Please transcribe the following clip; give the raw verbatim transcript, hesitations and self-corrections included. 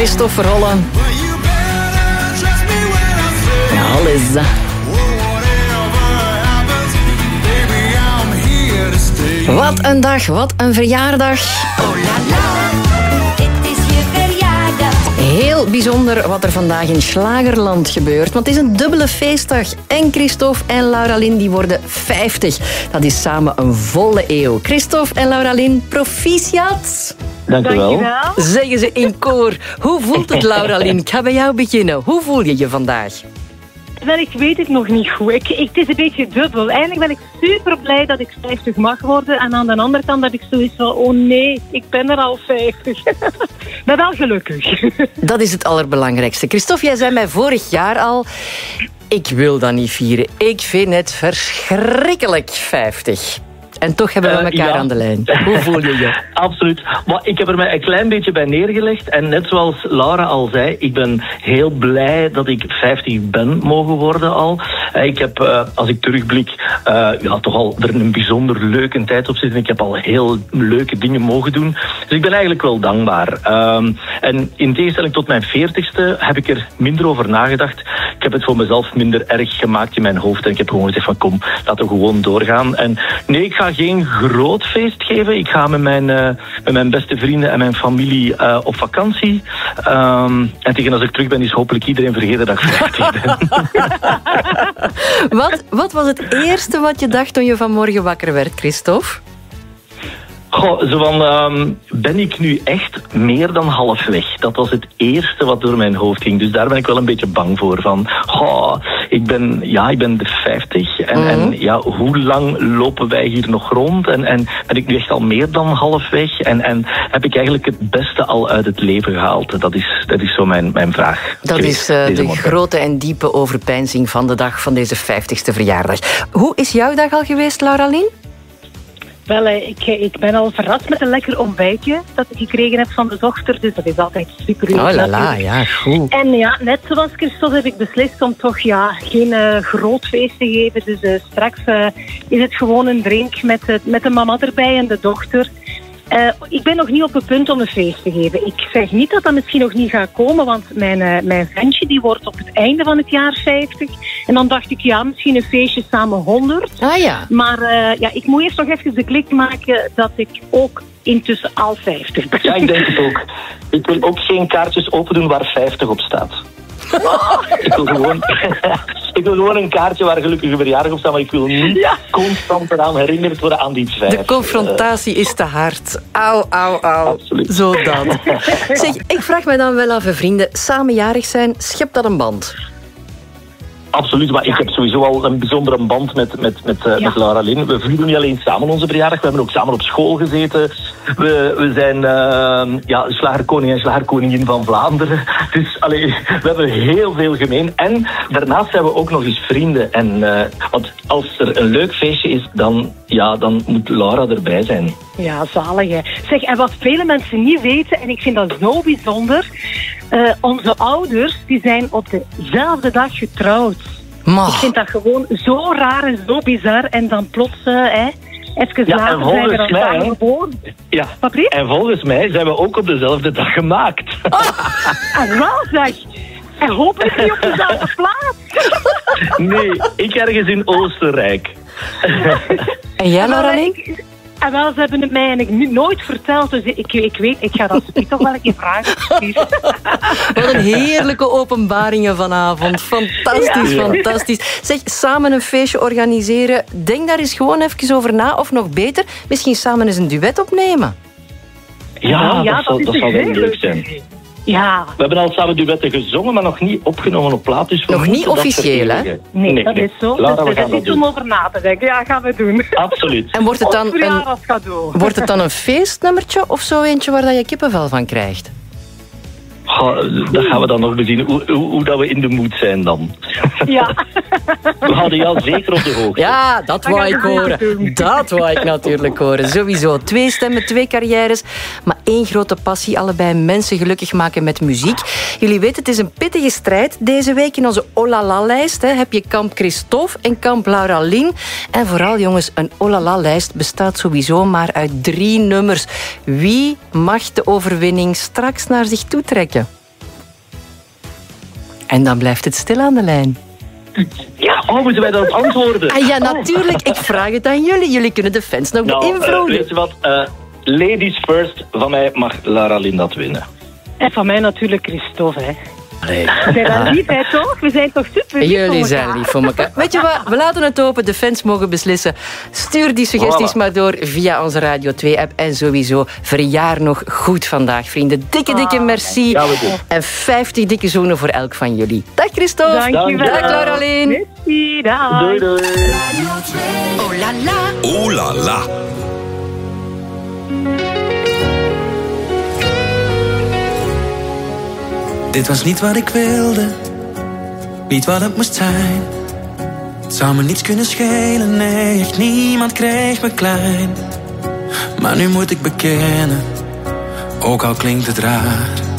Christophe Verhollen. Ja, Liz. Wat een dag, wat een verjaardag. Oh la la, het is je verjaardag. Heel bijzonder wat er vandaag in Schlagerland gebeurt. Want het is een dubbele feestdag. En Christophe en Lauralien die worden vijftig. Dat is samen een volle eeuw. Christophe en Lauralien, proficiat. Dank u wel. Zeggen ze in koor. Hoe voelt het, Lauralien? Ik ga bij jou beginnen. Hoe voel je je vandaag? Wel, ik weet het nog niet goed. Ik, ik, het is een beetje dubbel. Eigenlijk ben ik super blij dat ik vijftig mag worden. En aan de andere kant heb ik zoiets van, oh nee, ik ben er al vijftig. Maar wel gelukkig. Dat is het allerbelangrijkste. Christophe, jij zei mij vorig jaar al, ik wil dat niet vieren. Ik vind het verschrikkelijk vijftig. En toch hebben we elkaar uh, ja. aan de lijn. Hoe voel je je? Absoluut. Maar ik heb er mij een klein beetje bij neergelegd. En net zoals Laura al zei, ik ben heel blij dat ik vijftig ben mogen worden al. Uh, ik heb, uh, als ik terugblik, uh, ja, toch al er een bijzonder leuke tijd op zitten. Ik heb al heel leuke dingen mogen doen. Dus ik ben eigenlijk wel dankbaar. Um, en in tegenstelling tot mijn veertigste heb ik er minder over nagedacht. Ik heb het voor mezelf minder erg gemaakt in mijn hoofd. En ik heb gewoon gezegd van kom, laten we gewoon doorgaan. En nee, ik ga geen groot feest geven. Ik ga met mijn, uh, met mijn beste vrienden en mijn familie uh, op vakantie. Um, en tegen als ik terug ben, is hopelijk iedereen vergeten dat ik vijftig ben. wat, wat was het eerste wat je dacht toen je vanmorgen wakker werd, Christophe? Goh, zo van, um, ben ik nu echt meer dan half weg? Dat was het eerste wat door mijn hoofd ging. Dus daar ben ik wel een beetje bang voor. Van, goh, ik ben, ja, ik ben de vijftig. En, mm. en ja, hoe lang lopen wij hier nog rond? En, en ben ik nu echt al meer dan half weg? En, en heb ik eigenlijk het beste al uit het leven gehaald? Dat is, dat is zo mijn, mijn vraag. Dat geweest, is uh, de morgen. grote en diepe overpeinzing van de dag van deze vijftigste verjaardag. Hoe is jouw dag al geweest, Lauralien? Wel, ik, ik ben al verrast met een lekker ontbijtje dat ik gekregen heb van de dochter. Dus dat is altijd super leuk. Oh la la, ja, goed. En ja, net zoals Christophe heb ik beslist om toch ja, geen uh, groot feest te geven. Dus uh, straks uh, is het gewoon een drink met, uh, met de mama erbij en de dochter. Uh, ik ben nog niet op het punt om een feest te geven. Ik zeg niet dat dat misschien nog niet gaat komen, want mijn, uh, mijn ventje die wordt op het einde van het jaar vijftig. En dan dacht ik, ja, misschien een feestje samen honderd. Ah ja. Maar uh, ja, ik moet eerst nog even de klik maken dat ik ook intussen al vijftig ben. Ja, ik denk het ook. Ik wil ook geen kaartjes open doen waar vijftig op staat. Oh. Ik, wil gewoon, ik wil gewoon een kaartje waar gelukkige verjaardag op staat, maar ik wil niet ja. constant eraan herinnerd worden aan die vijf. De confrontatie uh, is te hard. Au, au, au. Absoluut. Zo dan. Zeg, ik vraag me dan wel af, vrienden, samenjarig zijn, schept dat een band? Absoluut, maar ik heb sowieso al een bijzondere band met, met, met, uh, ja. met Lauralien. We vieren niet alleen samen onze verjaardag, we hebben ook samen op school gezeten. We, we zijn uh, ja, slagerkoning en slagerkoningin van Vlaanderen. Dus allee, we hebben heel veel gemeen. En daarnaast zijn we ook nog eens vrienden. En, uh, want als er een leuk feestje is, dan, ja, dan moet Laura erbij zijn. Ja, zalig hè. Zeg, en wat vele mensen niet weten, en ik vind dat zo bijzonder... Uh, onze ouders die zijn op dezelfde dag getrouwd. Ma. Ik vind dat gewoon zo raar en zo bizar. En dan plots, uh, hè, even ja, later zijn we dan samen geboren. Ja, en volgens mij zijn we ook op dezelfde dag gemaakt. Oh, en wel zeg. En hopelijk niet op dezelfde plaats. Nee, ik ergens in Oostenrijk. En jij, Lauralien? En wel, ze hebben het mij eigenlijk nooit verteld, dus ik, ik weet, ik ga dat toch wel een keer vragen. Wat een heerlijke openbaringen vanavond. Fantastisch, ja. fantastisch. Zeg, samen een feestje organiseren, denk daar eens gewoon even over na, of nog beter, misschien samen eens een duet opnemen. Ja, ja dat, dat, dat zal wel leuk zijn. Ja. We hebben al samen duetten gezongen, maar nog niet opgenomen op plaat. Dus nog niet officieel, hè? Nee, nee, dat nee. is zo. Laura, dus er is iets om over na te denken. Ja, gaan we doen. Absoluut. En wordt het dan een, wordt het dan een feestnummertje of zo eentje waar je kippenvel van krijgt? Oh, dat gaan we dan nog bezien. Hoe, hoe, hoe dat we in de mood zijn dan. Ja. We houden jou zeker op de hoogte. Ja, dat wou ik horen. Dat wou ik natuurlijk horen. Sowieso. Twee stemmen, twee carrières, maar één grote passie. Allebei mensen gelukkig maken met muziek. Jullie weten, het is een pittige strijd. Deze week in onze Oh La La-lijst hè, heb je kamp Christophe en kamp Lauralien. En vooral, jongens, een Oh La La-lijst bestaat sowieso maar uit drie nummers. Wie mag de overwinning straks naar zich toe trekken? En dan blijft het stil aan de lijn. Ja, oh, moeten wij dat antwoorden? Ah ja, natuurlijk. Ik vraag het aan jullie. Jullie kunnen de fans nog Nou, beïnvloeden. uh, weet je wat? Uh, ladies first. Van mij mag Lara Lynn dat winnen. En van mij natuurlijk Christophe, hè. Nee. We zijn dan lief, hè, toch? We zijn toch super lief Jullie voor zijn elkaar. lief voor elkaar. Weet je wat? We laten het open. De fans mogen beslissen. Stuur die suggesties Voilà. maar door via onze Radio twee-app. En sowieso, verjaar nog goed vandaag, vrienden. Dikke, dikke merci. Ja, we doen. En vijftig dikke zoenen voor elk van jullie. Dag Christophe. Dankjewel. Dag Lara Lynn. Merci, dag. Doei, doei. Oh la la. Oh la la. Dit was niet wat ik wilde, niet wat het moest zijn. Het zou me niets kunnen schelen, nee, echt niemand kreeg me klein. Maar nu moet ik bekennen, ook al klinkt het raar,